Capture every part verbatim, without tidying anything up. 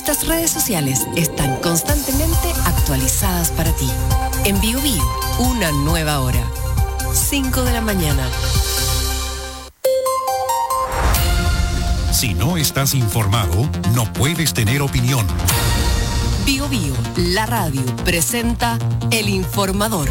Nuestras redes sociales están constantemente actualizadas para ti. En Bio Bio, una nueva hora. cinco de la mañana. Si no estás informado, no puedes tener opinión. Bio Bio, la radio, presenta El Informador.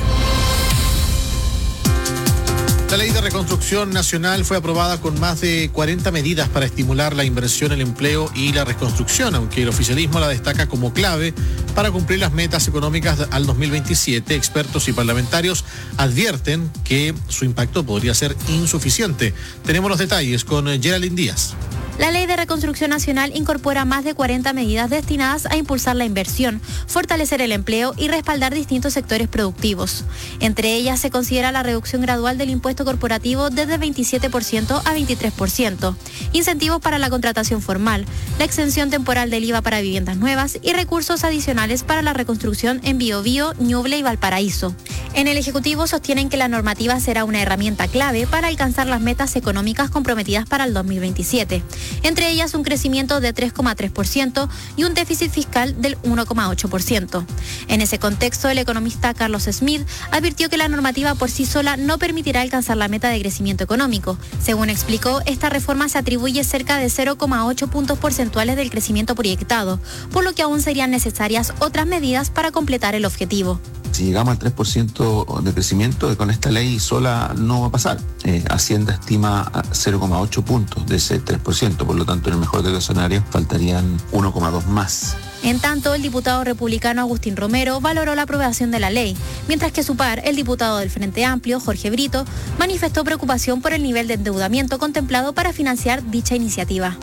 La Ley de Reconstrucción Nacional fue aprobada con más de cuarenta medidas para estimular la inversión, el empleo y la reconstrucción, aunque el oficialismo la destaca como clave para cumplir las metas económicas al dos mil veintisiete. Expertos y parlamentarios advierten que su impacto podría ser insuficiente. Tenemos los detalles con Geraldine Díaz. La Ley de Reconstrucción Nacional incorpora más de cuarenta medidas destinadas a impulsar la inversión, fortalecer el empleo y respaldar distintos sectores productivos. Entre ellas se considera la reducción gradual del impuesto corporativo desde veintisiete por ciento a veintitrés por ciento, incentivos para la contratación formal, la exención temporal del I V A para viviendas nuevas y recursos adicionales para la reconstrucción en Biobío, Ñuble y Valparaíso. En el Ejecutivo sostienen que la normativa será una herramienta clave para alcanzar las metas económicas comprometidas para el dos mil veintisiete. Entre ellas un crecimiento de tres coma tres por ciento y un déficit fiscal del uno coma ocho por ciento. En ese contexto, el economista Carlos Smith advirtió que la normativa por sí sola no permitirá alcanzar la meta de crecimiento económico. Según explicó, esta reforma se atribuye cerca de cero coma ocho puntos porcentuales del crecimiento proyectado, por lo que aún serían necesarias otras medidas para completar el objetivo. Si llegamos al tres por ciento de crecimiento, con esta ley sola no va a pasar. Eh, Hacienda estima cero coma ocho puntos de ese tres por ciento, por lo tanto, en el mejor de los escenarios faltarían uno coma dos más. En tanto, el diputado republicano Agustín Romero valoró la aprobación de la ley, mientras que su par, el diputado del Frente Amplio, Jorge Brito, manifestó preocupación por el nivel de endeudamiento contemplado para financiar dicha iniciativa.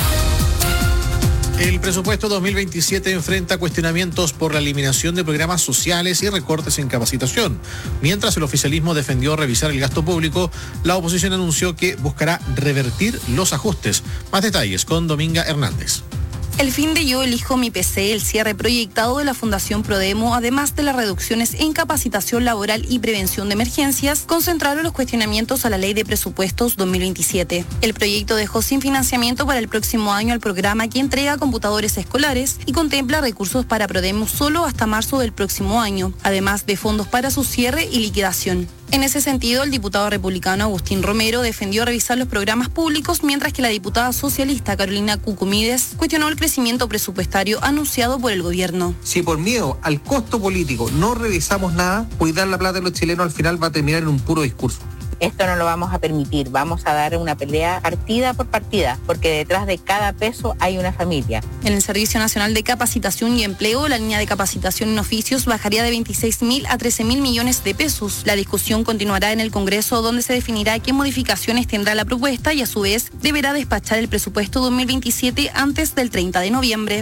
El presupuesto dos mil veintisiete enfrenta cuestionamientos por la eliminación de programas sociales y recortes en capacitación. Mientras el oficialismo defendió revisar el gasto público, la oposición anunció que buscará revertir los ajustes. Más detalles con Dominga Hernández. El fin de Yo Elijo Mi P C, el cierre proyectado de la Fundación Prodemo, además de las reducciones en capacitación laboral y prevención de emergencias, concentraron los cuestionamientos a la Ley de Presupuestos dos mil veintisiete. El proyecto dejó sin financiamiento para el próximo año al programa que entrega computadores escolares y contempla recursos para Prodemo solo hasta marzo del próximo año, además de fondos para su cierre y liquidación. En ese sentido, el diputado republicano Agustín Romero defendió revisar los programas públicos, mientras que la diputada socialista Carolina Cucumides cuestionó el crecimiento presupuestario anunciado por el gobierno. Si por miedo al costo político no revisamos nada, cuidar la plata de los chilenos al final va a terminar en un puro discurso. Esto no lo vamos a permitir, vamos a dar una pelea partida por partida, porque detrás de cada peso hay una familia. En el Servicio Nacional de Capacitación y Empleo, la línea de capacitación en oficios bajaría de veintiséis mil a trece mil millones de pesos. La discusión continuará en el Congreso, donde se definirá qué modificaciones tendrá la propuesta y a su vez deberá despachar el presupuesto dos mil veintisiete antes del treinta de noviembre.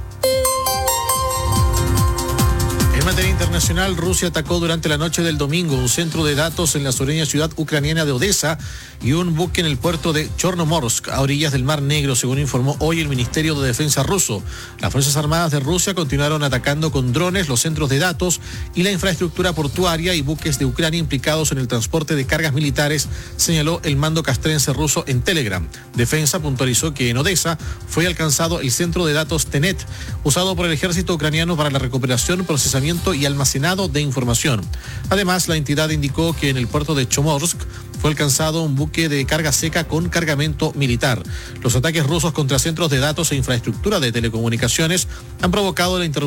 En materia internacional, Rusia atacó durante la noche del domingo un centro de datos en la sureña ciudad ucraniana de Odessa y un buque en el puerto de Chornomorsk, a orillas del Mar Negro, según informó hoy el Ministerio de Defensa ruso. Las Fuerzas Armadas de Rusia continuaron atacando con drones los centros de datos y la infraestructura portuaria y buques de Ucrania implicados en el transporte de cargas militares, señaló el mando castrense ruso en Telegram. Defensa puntualizó que en Odessa fue alcanzado el centro de datos Tenet, usado por el ejército ucraniano para la recuperación, procesamiento y almacenado de información. Además, la entidad indicó que en el puerto de Chomorsk fue alcanzado un buque de carga seca con cargamento militar. Los ataques rusos contra centros de datos e infraestructura de telecomunicaciones han provocado la interrupción